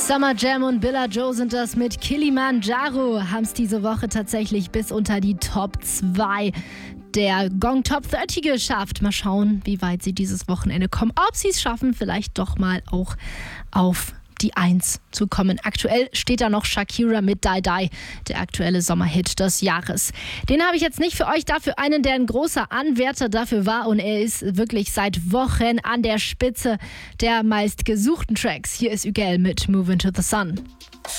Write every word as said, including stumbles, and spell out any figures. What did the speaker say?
Summer Jam und Billa Joe sind das mit Kilimanjaro, haben es diese Woche tatsächlich bis unter die Top zwei der Gong Top dreißig geschafft. Mal schauen, wie weit sie dieses Wochenende kommen. Ob sie es schaffen, vielleicht doch mal auch auf die Eins zu kommen. Aktuell steht da noch Shakira mit Die Die, der aktuelle Sommerhit des Jahres. Den habe ich jetzt nicht für euch, dafür einen, der ein großer Anwärter dafür war, und er ist wirklich seit Wochen an der Spitze der meistgesuchten Tracks. Hier ist Ügel mit Move Into the Sun.